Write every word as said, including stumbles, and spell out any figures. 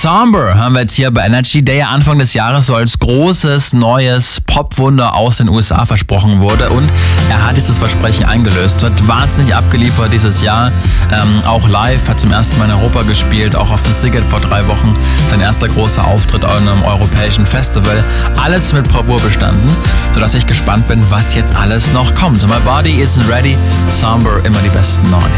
Somber haben wir jetzt hier bei Energy, der ja Anfang des Jahres so als großes, neues Popwunder aus den U S A versprochen wurde. Und er hat dieses Versprechen eingelöst. Hat wahnsinnig abgeliefert dieses Jahr. Ähm, auch live, hat zum ersten Mal in Europa gespielt, auch auf Siget vor drei Wochen. Sein erster großer Auftritt an einem europäischen Festival. Alles mit Bravour bestanden, sodass ich gespannt bin, was jetzt alles noch kommt. My Body Isn't Ready, Somber, immer die besten neuen.